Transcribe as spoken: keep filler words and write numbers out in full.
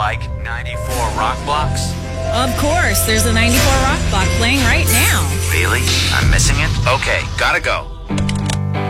like ninety-four rock blocks? Of course, there's a ninety-four rock block playing right now. Really? I'm missing it? Okay, gotta go.